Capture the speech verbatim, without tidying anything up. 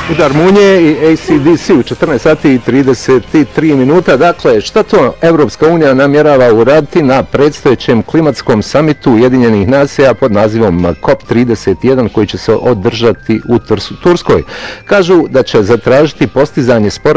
Udar munje i A C D C u četrnaest sati i trideset tri minuta. Dakle, šta to Evropska unija namjerava uraditi na predstojećem klimatskom samitu Ujedinjenih nacija pod nazivom COP trideset jedan koji će se održati u Turskoj? Kažu da će zatražiti postizanje sporazuma